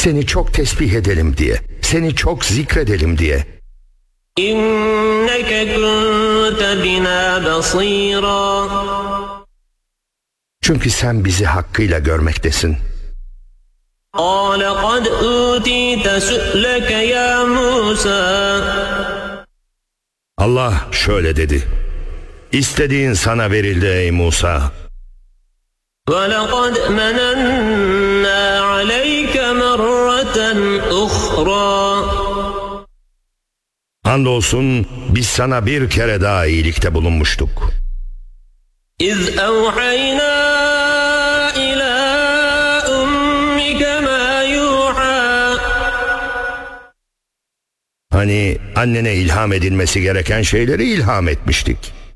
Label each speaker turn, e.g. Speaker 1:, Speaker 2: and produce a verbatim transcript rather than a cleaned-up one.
Speaker 1: Seni çok tesbih edelim diye, seni çok zikredelim diye.
Speaker 2: İnneke kunte bina basira.
Speaker 1: Çünkü sen bizi hakkıyla görmektesin.
Speaker 2: قَالَ قَدْ أُوتِيتَ سُؤْلَكَ يَا مُوسَى.
Speaker 1: Allah şöyle dedi: İstediğin sana verildi ey Musa.
Speaker 2: وَلَقَدْ مَنَنَّا عَلَيْكَ مَرَّةً أُخْرَى.
Speaker 1: Andolsun biz sana bir kere daha iyilikte bulunmuştuk.
Speaker 2: إِذْ أَوْحَيْنَا إِلَى أُمِّكَ مَا يُوحَى.
Speaker 1: Hani annene ilham edilmesi gereken şeyleri ilham etmiştik.